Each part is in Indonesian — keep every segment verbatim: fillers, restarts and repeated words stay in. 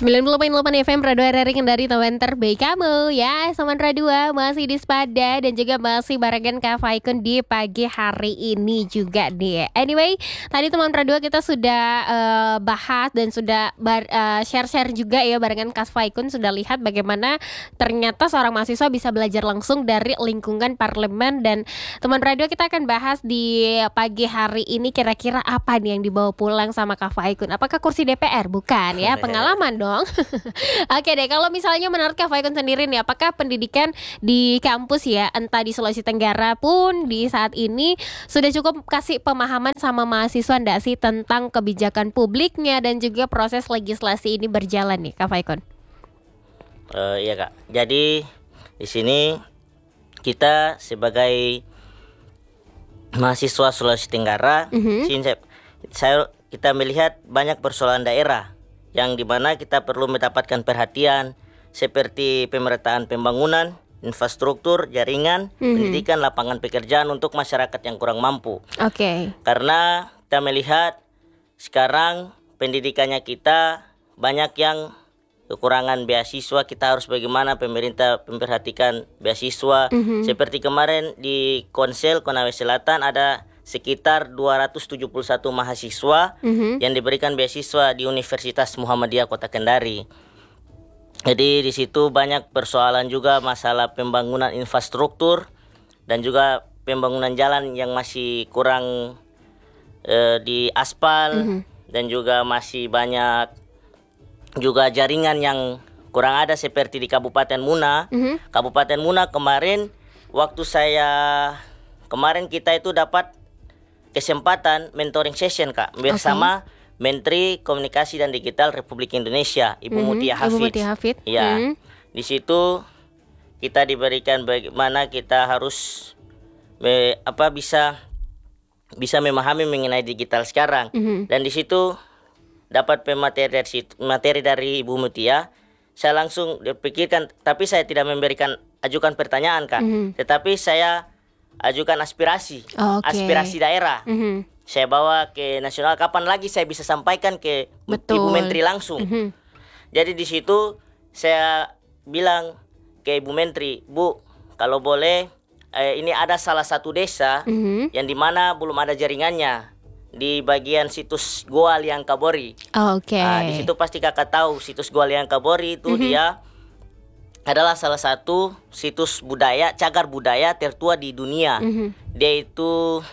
sembilan puluh koma delapan F M Radio R R I Kendari, teman terbaik kamu ya. Samantara dua masih di Spada dan juga masih barengan Kak Faikun di pagi hari ini juga deh. Anyway, tadi teman dua kita sudah uh, bahas dan sudah bar, uh, share-share juga ya barengan Kak Faikun, sudah lihat bagaimana ternyata seorang mahasiswa bisa belajar langsung dari lingkungan parlemen. Dan teman radio kita akan bahas di pagi hari ini kira-kira apa nih yang dibawa pulang sama Kak Faikun. Apakah kursi D P R? Bukan ya, pengalaman dong. Oke deh, kalau misalnya menurut Kak Faikun sendiri nih, apakah pendidikan di kampus ya, entah di Sulawesi Tenggara pun di saat ini sudah cukup kasih pemahaman sama mahasiswa enggak sih tentang kebijakan publiknya dan juga proses legislasi ini berjalan nih Kak Faikun? Uh, iya Kak, jadi di sini kita sebagai mahasiswa Sulawesi Tenggara, mm-hmm. sini saya, saya kita melihat banyak persoalan daerah yang dimana kita perlu mendapatkan perhatian seperti pemerataan pembangunan, infrastruktur, jaringan, mm-hmm. pendidikan, lapangan pekerjaan untuk masyarakat yang kurang mampu. Oke. Okay. Karena kita melihat sekarang pendidikannya kita banyak yang kekurangan beasiswa, kita harus bagaimana pemerintah memperhatikan beasiswa. Mm-hmm. Seperti kemarin di Konsel Konawe Selatan ada sekitar dua ratus tujuh puluh satu mahasiswa mm-hmm. yang diberikan beasiswa di Universitas Muhammadiyah Kota Kendari. Jadi di situ banyak persoalan juga masalah pembangunan infrastruktur dan juga pembangunan jalan yang masih kurang eh, di aspal, mm-hmm. dan juga masih banyak juga jaringan yang kurang ada seperti di Kabupaten Muna. Mm-hmm. Kabupaten Muna kemarin waktu saya kemarin kita itu dapat kesempatan mentoring session Kak bersama okay. Menteri Komunikasi dan Digital Republik Indonesia, Ibu mm-hmm. Mutia Hafid. Ibu Mutia Hafid. Ya. Mm-hmm. Di situ kita diberikan bagaimana kita harus me, apa bisa bisa memahami mengenai digital sekarang. Mm-hmm. Dan di situ dapat pemateri dari materi dari Ibu Mutia. Saya langsung pikirkan, tapi saya tidak memberikan ajukan pertanyaan Kak. Mm-hmm. Tetapi saya ajukan aspirasi, oh, okay. aspirasi daerah. Mm-hmm. Saya bawa ke nasional. Kapan lagi saya bisa sampaikan ke Betul. Ibu Menteri langsung. Mm-hmm. Jadi di situ saya bilang ke Ibu Menteri, Bu, kalau boleh eh, ini ada salah satu desa mm-hmm. yang dimana belum ada jaringannya di bagian situs Goa Liang Kabori. Oh, Oke. Okay. Nah, di situ pasti kakak tahu situs Goa Liang Kabori itu mm-hmm. dia adalah salah satu situs budaya, cagar budaya tertua di dunia. Mm-hmm. Dia itu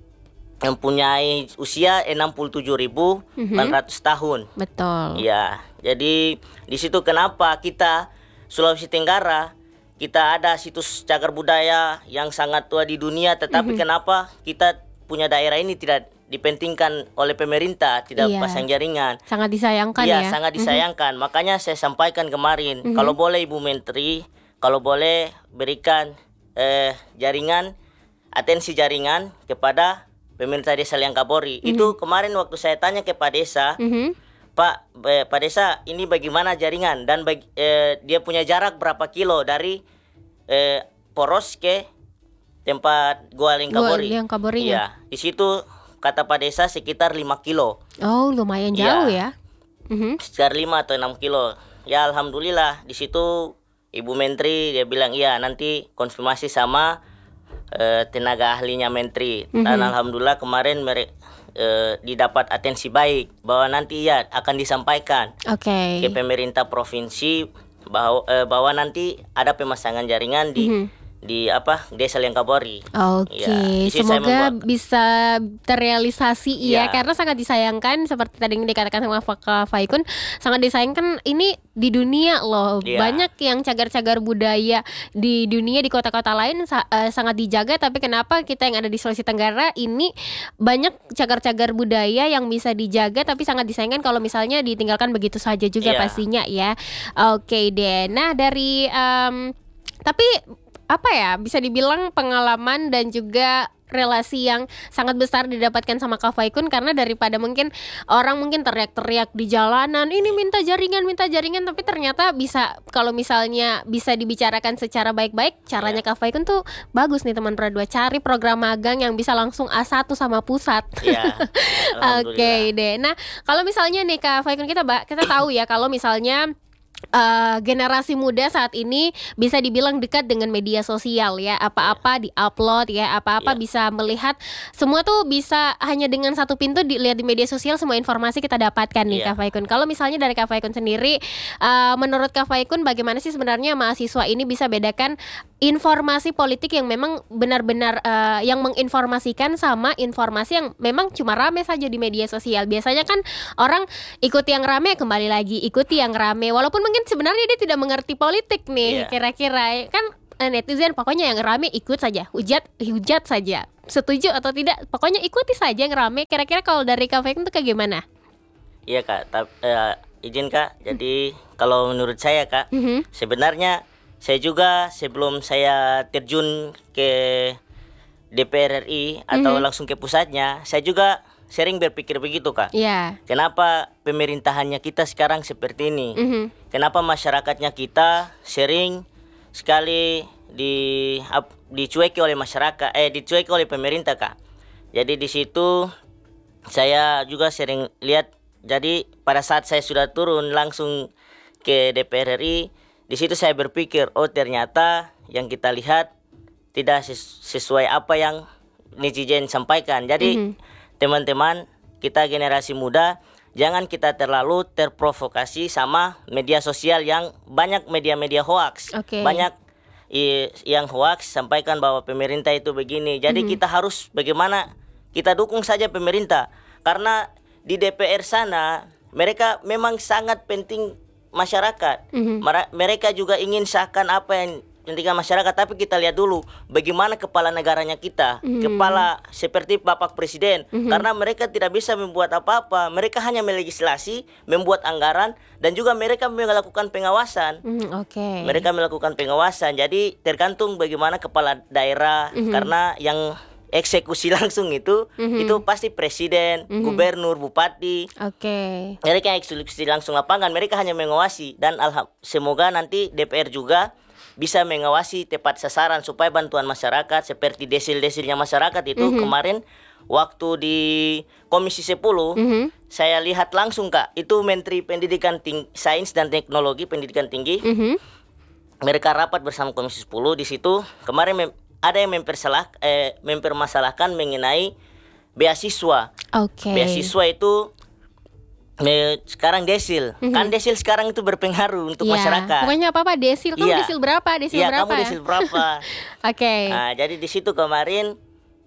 mempunyai usia enam puluh tujuh ribu delapan ratus mm-hmm. tahun. Betul. Ya, jadi di situ kenapa kita Sulawesi Tenggara kita ada situs cagar budaya yang sangat tua di dunia, tetapi mm-hmm. kenapa kita punya daerah ini tidak dipentingkan oleh pemerintah, tidak iya. pasang jaringan. Sangat disayangkan iya, ya. sangat disayangkan. Mm-hmm. Makanya saya sampaikan kemarin, mm-hmm. kalau boleh Ibu Menteri, kalau boleh berikan eh, jaringan, atensi jaringan kepada pemerintah desa Liang Kabori. Mm-hmm. Itu kemarin waktu saya tanya ke Pak Desa, mm-hmm. Pak, eh, Pak Desa ini bagaimana jaringan dan bagi, eh, dia punya jarak berapa kilo dari eh, Poros ke tempat Goa Liang Kabori. Liang Kabori. Iya, di situ kata Pak Desa sekitar lima kilo. Oh, lumayan jauh ya. ya. Mm-hmm. Sekitar lima atau enam kilo. Ya alhamdulillah di situ Ibu Menteri dia bilang iya nanti konfirmasi sama uh, tenaga ahlinya Menteri. Mm-hmm. Dan alhamdulillah kemarin mereka uh, didapat atensi baik bahwa nanti ya akan disampaikan okay. ke pemerintah provinsi bahwa uh, bahwa nanti ada pemasangan jaringan di mm-hmm. di apa Desa Liang Kabori. Oke, okay. ya, semoga bisa terrealisasi ya. ya karena sangat disayangkan seperti tadi yang dikatakan sama Kak Faikun, sangat disayangkan ini di dunia loh. Ya. Banyak yang cagar-cagar budaya di dunia di kota-kota lain sa- uh, sangat dijaga, tapi kenapa kita yang ada di Sulawesi Tenggara ini banyak cagar-cagar budaya yang bisa dijaga tapi sangat disayangkan kalau misalnya ditinggalkan begitu saja juga ya. Pastinya ya. Oke okay, deh. Nah, dari um, tapi apa ya bisa dibilang pengalaman dan juga relasi yang sangat besar didapatkan sama Kak Faikun, karena daripada mungkin orang mungkin teriak-teriak di jalanan, ini minta jaringan, minta jaringan, tapi ternyata bisa, kalau misalnya bisa dibicarakan secara baik-baik, caranya Kak Faikun tuh bagus nih teman Pro dua, cari program magang yang bisa langsung A satu sama pusat. Iya. Oke okay, deh. Nah, kalau misalnya nih Kak Faikun, kita kita tahu ya kalau misalnya Uh, generasi muda saat ini bisa dibilang dekat dengan media sosial ya, apa-apa di-upload ya, apa-apa yeah. bisa melihat, semua tuh bisa hanya dengan satu pintu dilihat di media sosial, semua informasi kita dapatkan nih yeah. Kak Faikun. Kalau misalnya dari Kak Faikun sendiri, uh, menurut Kak Faikun bagaimana sih sebenarnya mahasiswa ini bisa bedakan informasi politik yang memang benar-benar uh, yang menginformasikan sama informasi yang memang cuma rame saja di media sosial? Biasanya kan orang ikuti yang rame, kembali lagi ikuti yang rame, walaupun mungkin sebenarnya dia tidak mengerti politik nih, yeah. kira-kira kan netizen pokoknya yang rame ikut saja, hujat hujat saja, setuju atau tidak pokoknya ikuti saja yang rame. Kira-kira kalau dari Kak Faikun itu kayak gimana? Iya Kak, ta- uh, izin Kak, jadi hmm. kalau menurut saya Kak, hmm. sebenarnya saya juga sebelum saya terjun ke D P R R I atau hmm. langsung ke pusatnya, saya juga sering berpikir begitu Kak. Yeah. Kenapa pemerintahannya kita sekarang seperti ini? Mm-hmm. Kenapa masyarakatnya kita sering sekali di ap, dicueki oleh masyarakat, eh dicueki oleh pemerintah Kak. Jadi di situ saya juga sering lihat. Jadi pada saat saya sudah turun langsung ke D P R R I, di situ saya berpikir, oh ternyata yang kita lihat tidak sesuai apa yang netizen sampaikan. Jadi mm-hmm. teman-teman kita generasi muda, jangan kita terlalu terprovokasi sama media sosial yang banyak media-media hoax. Okay. Banyak i, yang hoax sampaikan bahwa pemerintah itu begini. Jadi mm-hmm. kita harus bagaimana kita dukung saja pemerintah. Karena di D P R sana mereka memang sangat penting masyarakat. Mm-hmm. Mereka juga ingin sahkan apa yang pentingkan masyarakat, tapi kita lihat dulu bagaimana kepala negaranya kita, mm-hmm. kepala seperti Bapak Presiden, mm-hmm. karena mereka tidak bisa membuat apa-apa, mereka hanya melegislasi, membuat anggaran, dan juga mereka melakukan pengawasan. Mm, okay. Mereka melakukan pengawasan, jadi tergantung bagaimana kepala daerah, mm-hmm. karena yang eksekusi langsung itu, mm-hmm. itu pasti presiden, mm-hmm. gubernur, bupati. Oke. Okay. Mereka eksekusi langsung lapangan, mereka hanya mengawasi, dan alham, semoga nanti D P R juga bisa mengawasi tepat sasaran supaya bantuan masyarakat seperti desil-desilnya masyarakat itu. Mm-hmm. Kemarin waktu di Komisi sepuluh, mm-hmm. saya lihat langsung Kak, itu Menteri Pendidikan Ting- Sains dan Teknologi Pendidikan Tinggi, mm-hmm. mereka rapat bersama Komisi sepuluh. Di situ kemarin mem- ada yang mempersalah, eh, mempermasalahkan mengenai beasiswa. Okay. Beasiswa itu Me, sekarang desil, mm-hmm. kan desil sekarang itu berpengaruh untuk yeah. masyarakat. Pokoknya apa apa desil, kamu yeah. desil berapa, desil yeah, berapa? Kamu desil berapa? Oke. Okay. Nah, jadi di situ kemarin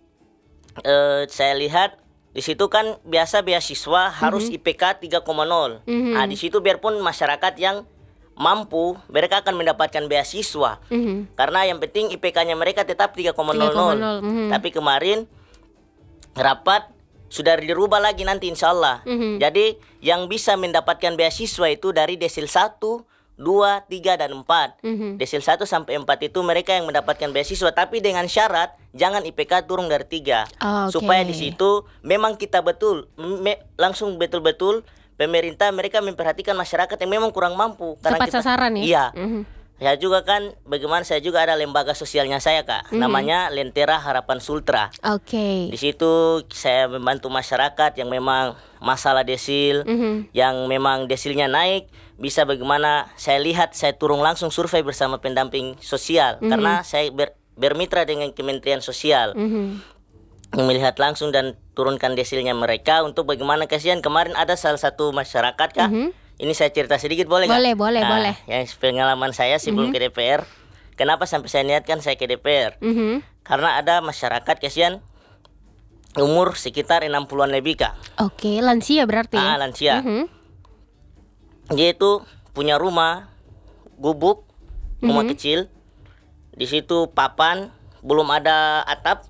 uh, saya lihat di situ kan biasa beasiswa harus mm-hmm. I P K tiga koma nol. Mm-hmm. Nah, di situ biarpun masyarakat yang mampu mereka akan mendapatkan beasiswa, mm-hmm. karena yang penting I P K-nya mereka tetap tiga koma nol nol. Mm-hmm. Tapi kemarin rapat sudah dirubah lagi nanti insya Allah. Mm-hmm. Jadi yang bisa mendapatkan beasiswa itu dari desil satu, dua, tiga, dan empat. Mm-hmm. Desil satu sampai empat itu mereka yang mendapatkan beasiswa. Tapi dengan syarat jangan I P K turun dari tiga. Oh, okay. Supaya di situ memang kita betul, me- langsung betul-betul pemerintah mereka memperhatikan masyarakat yang memang kurang mampu. Tepat kita, sasaran ya? Iya. Mm-hmm. Saya juga kan, bagaimana saya juga ada lembaga sosialnya saya Kak, mm-hmm. namanya Lentera Harapan Sultra. Oke. Okay. Di situ saya membantu masyarakat yang memang masalah desil, mm-hmm. yang memang desilnya naik, bisa bagaimana saya lihat, saya turun langsung survei bersama pendamping sosial, mm-hmm. karena saya ber, bermitra dengan Kementerian Sosial, mm-hmm. melihat langsung dan turunkan desilnya mereka untuk bagaimana kasihan. Kemarin ada salah satu masyarakat Kak. Mm-hmm. Ini saya cerita sedikit boleh nggak? Boleh, boleh, nah, boleh. Yang pengalaman saya sebelum mm-hmm. ke D P R. Kenapa sampai saya niatkan saya ke D P R? Mm-hmm. Karena ada masyarakat kasihan umur sekitar enam puluhan lebih Kak. Oke, lansia berarti. Ah, lansia. Mm-hmm. Dia itu punya rumah gubuk, rumah mm-hmm. kecil. Di situ papan, belum ada atap.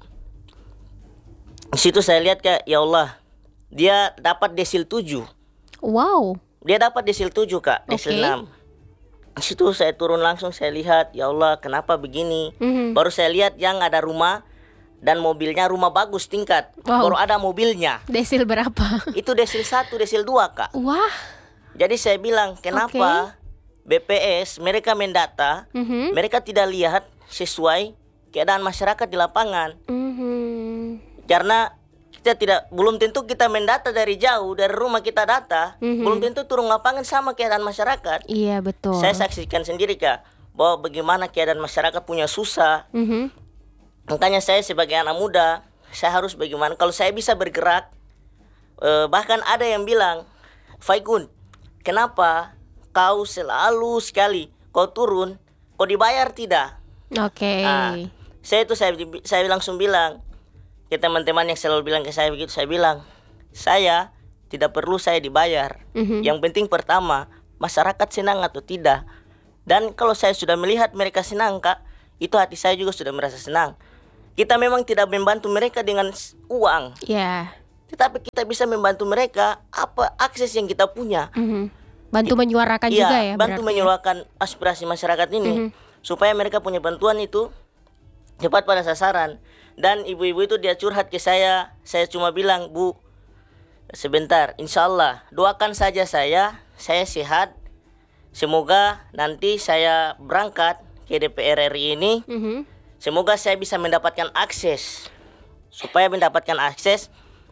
Di situ saya lihat Kak, ya Allah, dia dapat desil tujuh. Wow. Dia dapat desil tujuh Kak, desil okay. enam. Di situ saya turun langsung, saya lihat, ya Allah kenapa begini. Mm-hmm. Baru saya lihat yang ada rumah dan mobilnya rumah bagus tingkat. Wow. Baru ada mobilnya. Desil berapa? Itu desil satu, desil dua, Kak. Wah. Jadi saya bilang, kenapa B P S mereka mendata, Mhm. mereka tidak lihat sesuai keadaan masyarakat di lapangan. Mhm. Karena kita tidak, belum tentu kita mendata dari jauh, dari rumah kita data, Mhm. belum tentu turun lapangan sama keadaan masyarakat. Iya betul. Saya saksikan sendiri, Kak, bahwa bagaimana keadaan masyarakat punya susah. Mhm. Makanya saya sebagai anak muda, saya harus bagaimana, kalau saya bisa bergerak, eh, bahkan ada yang bilang, Faikun, kenapa kau selalu sekali kau turun, kau dibayar tidak? Oke. Ah, saya itu saya saya langsung bilang ke teman-teman yang selalu bilang ke saya begitu, saya bilang, saya tidak perlu saya dibayar. Mhm. Yang penting pertama, masyarakat senang atau tidak. Dan kalau saya sudah melihat mereka senang, Kak, itu hati saya juga sudah merasa senang. Kita memang tidak membantu mereka dengan s- uang, Ya. tetapi kita bisa membantu mereka apa akses yang kita punya. Mhm. Bantu menyuarakan Iya, juga ya. bantu berarti ya? menyuarakan aspirasi masyarakat ini Mhm. supaya mereka punya bantuan itu cepat pada sasaran. Dan ibu-ibu itu dia curhat ke saya, saya cuma bilang, Bu, sebentar, insya Allah doakan saja saya, saya sehat. Semoga nanti saya berangkat ke D P R R I ini, Mhm. semoga saya bisa mendapatkan akses, supaya mendapatkan akses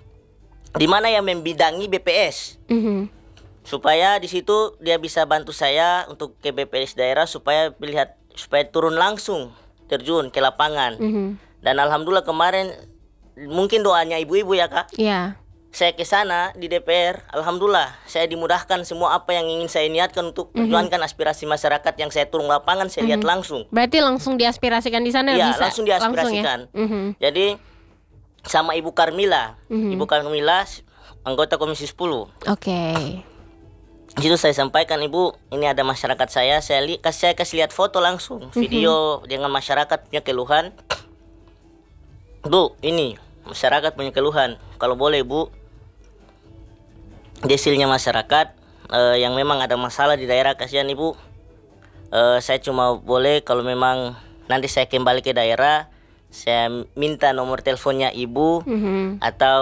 di mana yang membidangi B P S. Mhm. Supaya di situ dia bisa bantu saya untuk ke B P S daerah supaya melihat, supaya turun langsung terjun ke lapangan. Mhm. Dan alhamdulillah kemarin mungkin doanya ibu-ibu ya, Kak. Ya. Saya ke sana di D P R, alhamdulillah saya dimudahkan semua apa yang ingin saya niatkan untuk perjuangkan aspirasi masyarakat yang saya turun lapangan, saya lihat langsung. Berarti langsung diaspirasikan di sana Iya, bisa. langsung diaspirasikan. Langsung ya? Mhm. Jadi sama Ibu Karmila, Mhm. Ibu Karmila anggota Komisi sepuluh. Oke. Di situ saya sampaikan, Ibu, ini ada masyarakat saya, saya li kasih saya kasih lihat foto langsung, video dengan masyarakat punya keluhan. Bu, ini masyarakat punya keluhan. Kalau boleh, Bu, desilnya masyarakat eh, yang memang ada masalah di daerah, kasihan Ibu. Eh, saya cuma boleh kalau memang nanti saya kembali ke daerah, saya minta nomor teleponnya Ibu, Mhm. atau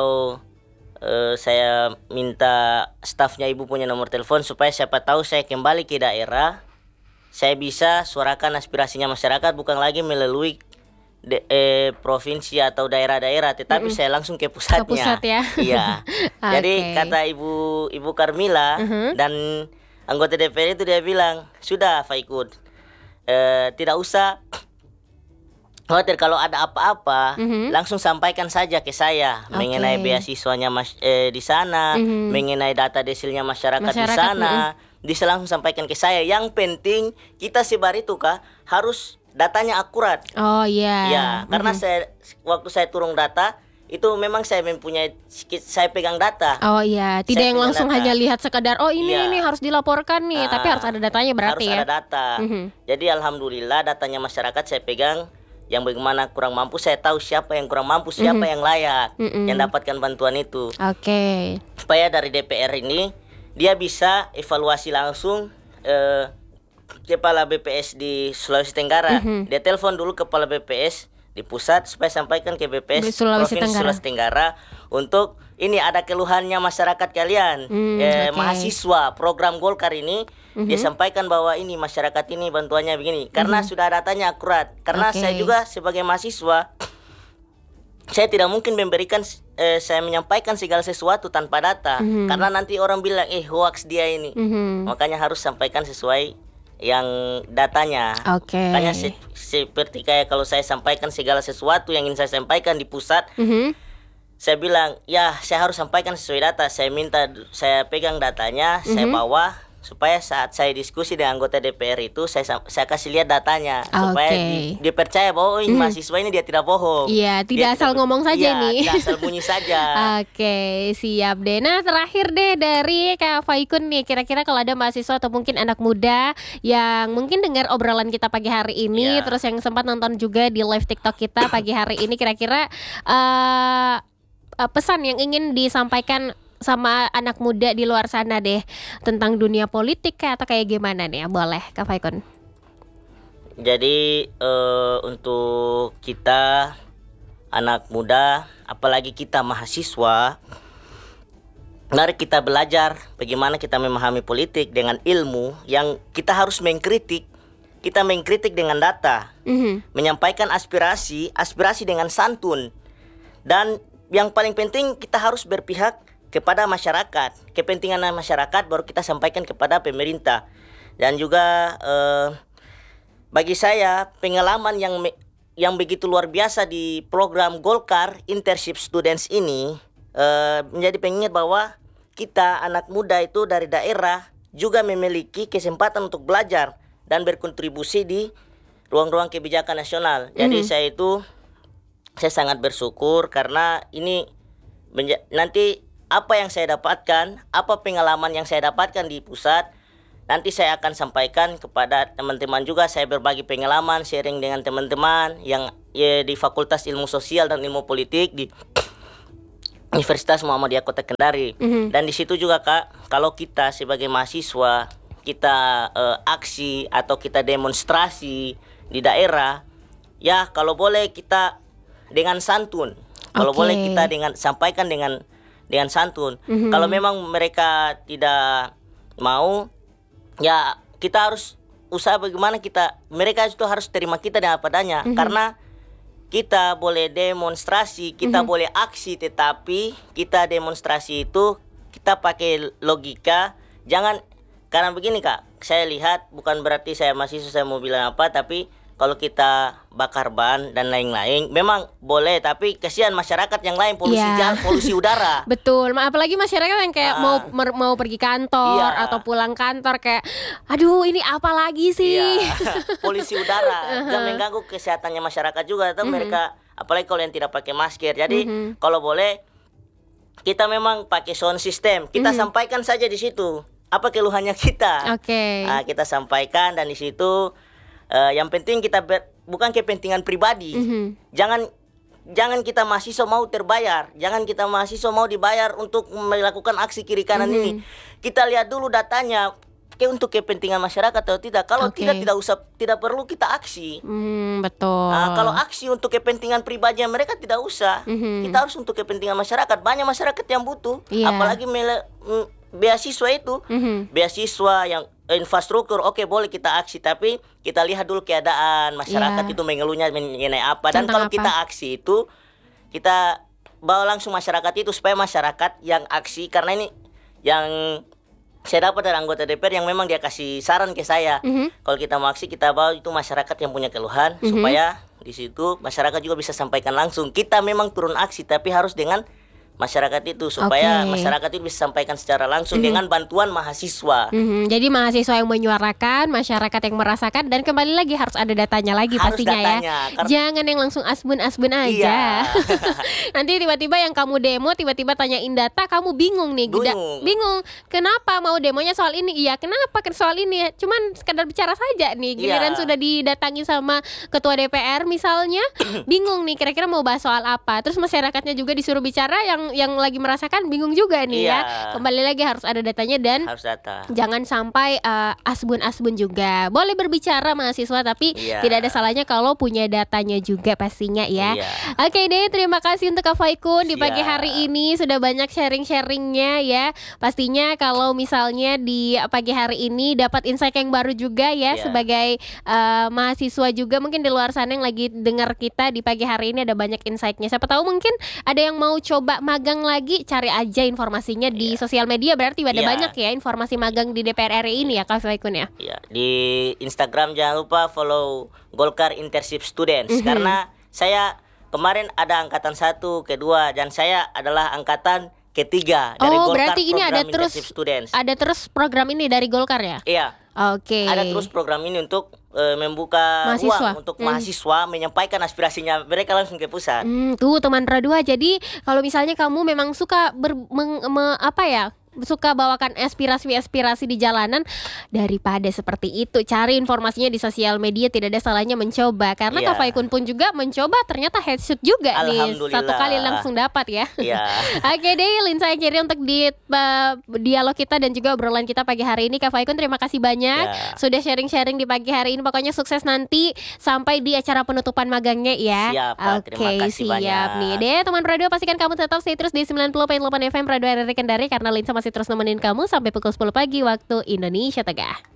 eh, saya minta stafnya Ibu punya nomor telepon supaya siapa tahu saya kembali ke daerah, saya bisa suarakan aspirasinya masyarakat, bukan lagi melalui de, eh, provinsi atau daerah-daerah, tetapi saya langsung ke pusatnya. Ke pusat ya. Iya. Oke. Jadi kata Ibu Ibu Karmila Mhm. dan anggota D P R itu dia bilang, sudah Faikun, eh, tidak usah khawatir, kalau ada apa-apa Mhm. langsung sampaikan saja ke saya Oke. mengenai beasiswanya mas eh, di sana, Mhm. mengenai data desilnya masyarakat, di Masyarakat, sana, bisa langsung sampaikan ke saya. Yang penting kita sebar itu, Kak, harus datanya akurat. Oh iya. Ya, karena Mhm. saya waktu saya turun data itu memang saya mempunyai saya pegang data. Oh iya, tidak Saya yang punya langsung data. hanya lihat sekadar oh ini Iya. ini harus dilaporkan nih, tapi Ah, harus ada datanya berarti harus ya. ada data. Mhm. Jadi alhamdulillah datanya masyarakat saya pegang. Yang bagaimana kurang mampu saya tahu siapa yang kurang mampu, siapa yang layak Mhm. yang dapatkan bantuan itu. Oke. Supaya dari D P R ini dia bisa evaluasi langsung eh, kepala B P S di Sulawesi Tenggara. Mhm. Dia telepon dulu kepala B P S di pusat supaya sampaikan ke B P S Di Sulawesi Provinsi Tenggara. Sulawesi Tenggara untuk ini ada keluhannya masyarakat kalian, Hmm, eh, oke. mahasiswa program Golkar ini. Dia sampaikan bahwa ini masyarakat ini bantuannya begini karena sudah datanya akurat. Karena Oke. saya juga sebagai mahasiswa saya tidak mungkin memberikan eh, saya menyampaikan segala sesuatu tanpa data, karena nanti orang bilang eh hoax dia ini. Mhm. Makanya harus sampaikan sesuai yang datanya. Oke. Makanya se- seperti kayak kalau saya sampaikan segala sesuatu yang ingin saya sampaikan di pusat, Mhm. saya bilang ya saya harus sampaikan sesuai data. Saya minta, saya pegang datanya, saya bawa supaya saat saya diskusi dengan anggota D P R itu saya sam- saya kasih lihat datanya supaya Oke. di- dipercaya bahwa oh, ini mahasiswa ini dia tidak bohong. Iya, Dia tidak asal ngomong saja iya, nih. tidak asal bunyi saja. Oke, siap deh. Nah, terakhir deh dari Kak Faikun nih, kira-kira kalau ada mahasiswa atau mungkin anak muda yang mungkin dengar obrolan kita pagi hari ini, Iya. terus yang sempat nonton juga di live TikTok kita pagi hari ini, kira-kira eh, eh, pesan yang ingin disampaikan sama anak muda di luar sana deh tentang dunia politik kayak atau kayak gimana nih? Boleh, Kak Faikun. Jadi eh, untuk kita anak muda, apalagi kita mahasiswa, mari kita belajar bagaimana kita memahami politik dengan ilmu yang kita harus mengkritik. Kita mengkritik dengan data, mm-hmm. menyampaikan aspirasi, aspirasi dengan santun. Dan yang paling penting kita harus berpihak kepada masyarakat. Kepentingan masyarakat baru kita sampaikan kepada pemerintah. Dan juga eh, bagi saya pengalaman yang me- yang begitu luar biasa di program Golkar Internship Students ini eh, menjadi pengingat bahwa kita anak muda itu dari daerah juga memiliki kesempatan untuk belajar dan berkontribusi di ruang-ruang kebijakan nasional. Jadi mm-hmm. saya itu saya sangat bersyukur karena ini menja- nanti apa yang saya dapatkan, apa pengalaman yang saya dapatkan di pusat, nanti saya akan sampaikan kepada teman-teman juga. Saya berbagi pengalaman, sharing dengan teman-teman yang ya, di Fakultas Ilmu Sosial dan Ilmu Politik di Universitas Muhammadiyah Kota Kendari. Mm-hmm. Dan di situ juga Kak, kalau kita sebagai mahasiswa kita uh, aksi atau kita demonstrasi di daerah, ya kalau boleh kita dengan santun. Kalau okay. boleh kita dengan sampaikan dengan dengan santun. Mm-hmm. Kalau memang mereka tidak mau, ya kita harus usaha bagaimana kita mereka itu harus terima kita dengan apa adanya. Mm-hmm. Karena kita boleh demonstrasi, kita mm-hmm. boleh aksi, tetapi kita demonstrasi itu kita pakai logika. Jangan, karena begini Kak, saya lihat bukan berarti saya mahasiswa saya mau bilang apa, tapi kalau kita bakar ban dan lain-lain memang boleh, tapi kasihan masyarakat yang lain, polusi yeah. jalan, polusi udara. Betul, apalagi masyarakat yang kayak uh, mau mer- mau pergi kantor yeah. atau pulang kantor kayak, aduh ini apa lagi sih? Yeah. Polusi udara uh-huh. dan mengganggu kesehatannya masyarakat juga. Atau uh-huh. mereka, apalagi kalau yang tidak pakai masker. Jadi uh-huh. kalau boleh kita memang pakai sound system, kita uh-huh. sampaikan saja di situ apa keluhannya kita. Oke. Okay. Nah, kita sampaikan dan di situ. Uh, yang penting kita ber, bukan kepentingan pribadi. Mm-hmm. Jangan jangan kita mahasiswa mau terbayar, jangan kita mahasiswa mau dibayar untuk melakukan aksi kiri kanan mm-hmm. ini. Kita lihat dulu datanya, ke untuk kepentingan masyarakat atau tidak. Kalau okay. tidak tidak usah, tidak perlu kita aksi. Mm, betul. Nah, kalau aksi untuk kepentingan pribadi mereka tidak usah. Mm-hmm. Kita harus untuk kepentingan masyarakat. Banyak masyarakat yang butuh, yeah. apalagi mele, m, beasiswa itu, mm-hmm. beasiswa yang infrastruktur, oke okay, boleh kita aksi, tapi kita lihat dulu keadaan masyarakat yeah. itu mengeluhnya mengenai apa. Dan tentang kalau apa? Kita aksi itu, kita bawa langsung masyarakat itu supaya masyarakat yang aksi, karena ini yang saya dapat dari anggota D P R yang memang dia kasih saran ke saya. Mm-hmm. Kalau kita mau aksi, kita bawa itu masyarakat yang punya keluhan, mm-hmm. supaya di situ masyarakat juga bisa sampaikan langsung. Kita memang turun aksi, tapi harus dengan masyarakat itu supaya okay. masyarakat itu bisa sampaikan secara langsung mm-hmm. dengan bantuan mahasiswa. Mm-hmm. Jadi mahasiswa yang menyuarakan, masyarakat yang merasakan, dan kembali lagi harus ada datanya lagi harus pastinya datanya, ya. Kar- Jangan yang langsung asbun-asbun aja. Iya. Nanti tiba-tiba yang kamu demo tiba-tiba tanyain data, kamu bingung nih. Bingung. Bingung. Kenapa mau demonya soal ini? Iya, kenapa soal ini? Cuman sekedar bicara saja nih. Giliran iya. sudah didatangi sama ketua D P R misalnya, bingung nih kira-kira mau bahas soal apa. Terus masyarakatnya juga disuruh bicara yang yang lagi merasakan bingung juga nih iya. ya. Kembali lagi harus ada datanya dan harus data. Jangan sampai uh, asbun-asbun juga. Boleh berbicara mahasiswa tapi iya. tidak ada salahnya kalau punya datanya juga pastinya ya. Iya. Oke deh, terima kasih untuk Kak Faikun di pagi hari ini sudah banyak sharing-sharingnya ya. Pastinya kalau misalnya di pagi hari ini dapat insight yang baru juga ya, iya. sebagai uh, mahasiswa juga mungkin di luar sana yang lagi dengar kita di pagi hari ini ada banyak insight-nya. Siapa tahu mungkin ada yang mau coba magang lagi, cari aja informasinya di yeah. sosial media. Berarti ada yeah. banyak ya informasi magang di D P R R I ini ya Kak Faikun ya. Iya, yeah. Di Instagram jangan lupa follow Golkar Internship Students, mm-hmm. karena saya kemarin ada angkatan satu, kedua, dan saya adalah angkatan ketiga dari oh, Golkar. Berarti ini ada terus Students. Ada terus program ini dari Golkar ya? Iya. Oke. Okay. Ada terus program ini untuk uh, membuka mahasiswa. ruang untuk hmm. mahasiswa menyampaikan aspirasinya mereka langsung ke pusat. Hmm, tuh teman Radua. Jadi kalau misalnya kamu memang suka ber, meng, me, apa ya? suka bawakan aspirasi-aspirasi di jalanan, daripada seperti itu cari informasinya di sosial media, tidak ada salahnya mencoba. Karena Iya. Kak Faikun pun juga mencoba, ternyata headshot juga nih, satu kali langsung dapat ya. Iya. Oke deh, Linsa akhirnya untuk di uh, dialog kita dan juga obrolan kita pagi hari ini. Kak Faikun terima kasih banyak Ya. sudah sharing-sharing di pagi hari ini. Pokoknya sukses nanti sampai di acara penutupan magangnya ya. Siap, Pak. Terima Oke, kasih siap banyak. nih. Deh, teman radio pastikan kamu tetap stay terus di sembilan puluh koma delapan F M Radio R R I Kendari karena Linsa masih terus nemenin kamu sampai pukul sepuluh pagi waktu Indonesia Tengah.